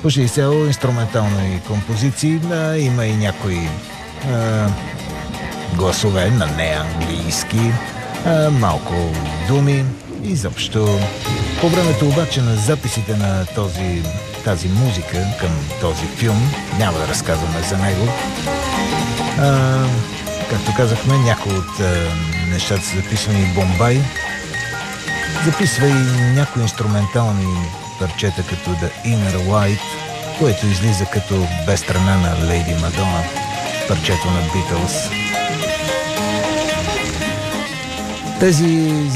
почти изцяло инструментални композиции, има и някои гласове на неанглийски, малко думи изобщо. По времето обаче на записите на тази музика към този филм, няма да разказваме за него, както казахме, някои от нещата са записвани в Бомбай. Записва и някои инструментални парчета като The Inner Light, което излиза като без страна на Лейди Мадона, парчето на Beatles. Тези